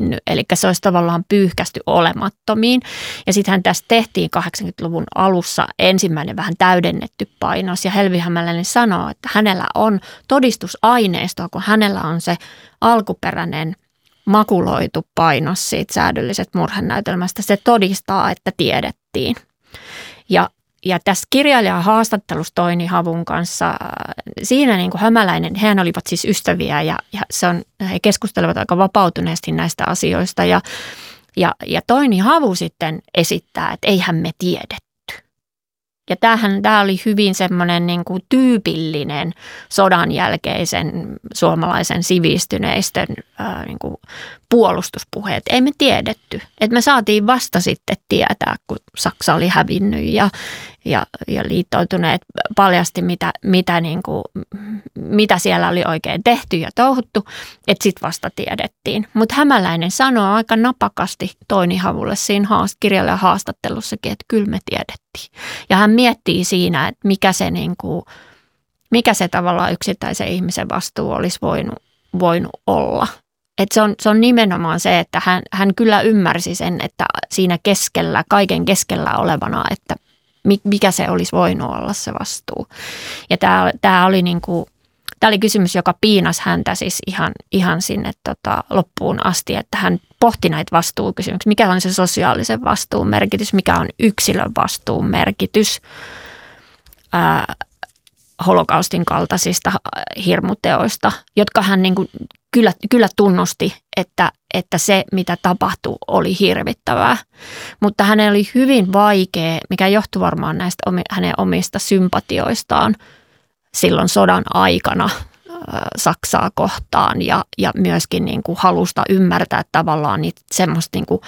hävinnyt. Eli se olisi tavallaan pyyhkästy olemattomiin. Ja sittenhän tässä tehtiin 80-luvun alussa ensimmäinen vähän täydennetty painos. Ja Helvi Hämäläinen sanoo, että hänellä on todistusaineistoa, kun hänellä on se alkuperäinen makuloitu painos siitä säädyllisestä murhenäytelmästä. Se todistaa, että tiedettiin. Ja tässä kirjailijan haastattelussa Toini Havun kanssa, siinä niin kuin Hämäläinen, hehän olivat siis ystäviä ja he keskustelevat aika vapautuneesti näistä asioista. Ja Toini Havu sitten esittää, että eihän me tiedetty. Ja tämä oli hyvin semmoinen niin kuin tyypillinen sodan jälkeisen suomalaisen sivistyneistön niin kuin puolustuspuhe, että ei me tiedetty. Että me saatiin vasta sitten tietää, kun Saksa oli hävinnyt ja liittoutuneet paljasti, mitä siellä oli oikein tehty ja touhuttu, että sitten vasta tiedettiin. Mutta Hämäläinen sanoo aika napakasti Toini Havulle siinä kirjailijan haastattelussakin, että kyllä me tiedettiin. Ja hän miettii siinä, että mikä se tavallaan yksittäisen ihmisen vastuu olisi voinut olla. Että se on nimenomaan se, että hän kyllä ymmärsi sen, että siinä keskellä, kaiken keskellä olevana, että mikä se olisi voinut olla se vastuu. Ja tämä oli kysymys, joka piinasi häntä siis ihan sinne loppuun asti, että hän pohti näitä vastuukysymyksiä. Mikä on se sosiaalisen vastuun merkitys, mikä on yksilön vastuun merkitys holokaustin kaltaisista hirmuteoista, jotka hän niin kuin kyllä tunnusti, että se, mitä tapahtui, oli hirvittävää. Mutta hänen oli hyvin vaikea, mikä johtui varmaan näistä hänen omista sympatioistaan silloin sodan aikana Saksaa kohtaan ja myöskin niin kuin halusta ymmärtää tavallaan niitä semmoista niin kuin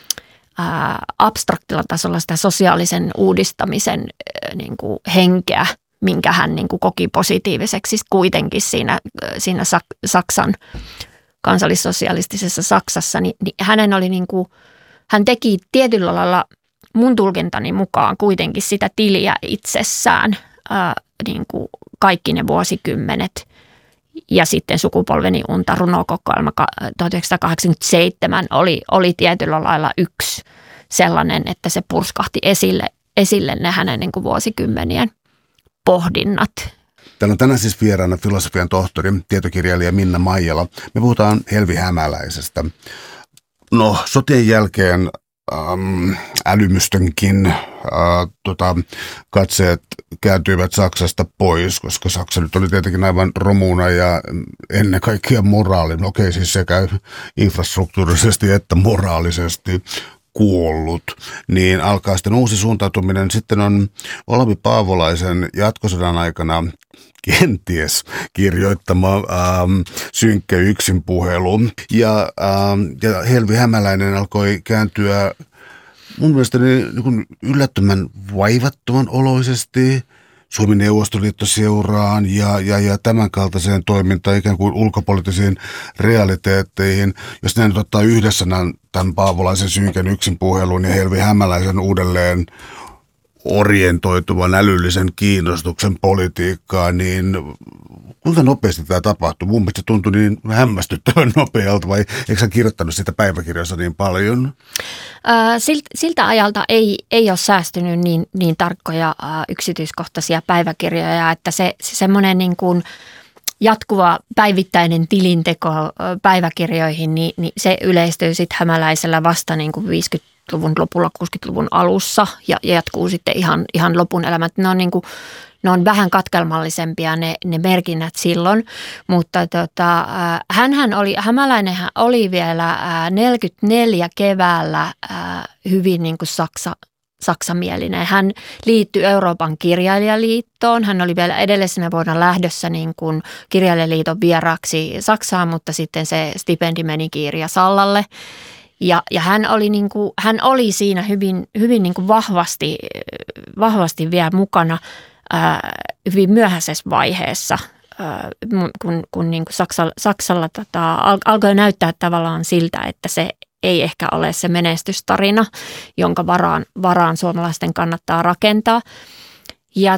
abstraktilla tasolla sitä sosiaalisen uudistamisen niin kuin henkeä, minkä hän niin kuin koki positiiviseksi kuitenkin siinä Saksan kansallissosialistisessa Saksassa, niin hänen oli niin kuin, hän teki tietyllä lailla mun tulkintani mukaan kuitenkin sitä tiliä itsessään niin kuin kaikki ne vuosikymmenet. Ja sitten Sukupolveni unta runokokoelma 1987 oli tietyllä lailla yksi sellainen, että se purskahti esille ne hänen niin kuin vuosikymmenien pohdinnat. Täällä on tänään siis vieraana filosofian tohtori, tietokirjailija Minna Maijala. Me puhutaan Helvi Hämäläisestä. No, sotien jälkeen älymystönkin katseet kääntyivät Saksasta pois, koska Saksa nyt oli tietenkin aivan romuna ja ennen kaikkea moraalinen. Okei, siis sekä infrastruktuurisesti että moraalisesti kuollut, niin alkaa sitten uusi suuntautuminen. Sitten on Olavi Paavolaisen jatkosodan aikana kenties kirjoittama synkkä yksinpuhelu. Ja Helvi Hämäläinen alkoi kääntyä mun mielestäni niin yllättömän vaivattoman oloisesti Suomen Neuvostoliittoseuraan ja tämän kaltaiseen toimintaan, ikään kuin ulkopoliittisiin realiteetteihin. Jos näin ottaa yhdessä tämän Paavolaisen synkän yksinpuhelun ja Helvi Hämäläisen uudelleen orientoituvan älyllisen kiinnostuksen politiikkaan, niin kuinka nopeasti tämä tapahtui? Mun mielestä se tuntui niin hämmästyttävän nopealta, vai eikö sä kirjoittanut sitä päiväkirjassa niin paljon? Siltä ajalta ei ole säästynyt niin tarkkoja yksityiskohtaisia päiväkirjoja, että se semmoinen niin kuin jatkuva päivittäinen tilinteko päiväkirjoihin, niin se yleistyy sitten Hämäläisellä vasta niin kuin 50-luvun lopulla, 60-luvun alussa ja jatkuu sitten ihan lopun elämät. Ne on vähän katkelmallisempia ne merkinnät silloin, mutta Hämäläinenhän oli vielä 44 keväällä hyvin niin kuin saksamielinen. Hän liittyi Euroopan kirjailijaliittoon. Hän oli vielä edellisenä vuonna lähdössä niin kuin kirjailijaliiton vieraaksi Saksaan, mutta sitten se stipendi meni Kirja Sallalle. Ja hän oli siinä hyvin niin kuin vahvasti vielä mukana hyvin myöhäisessä vaiheessa, kun niin kuin Saksalla alkoi näyttää tavallaan siltä, että se ei ehkä ole se menestystarina, jonka varaan suomalaisten kannattaa rakentaa. Ja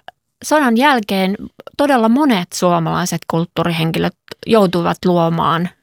sodan jälkeen todella monet suomalaiset kulttuurihenkilöt joutuivat luomaan